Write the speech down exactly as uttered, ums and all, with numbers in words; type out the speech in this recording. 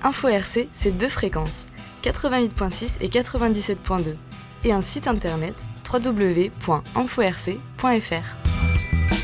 Info R C, c'est deux fréquences, quatre-vingt-huit virgule six et quatre-vingt-dix-sept virgule deux, et un site internet w w w point info r c point f r.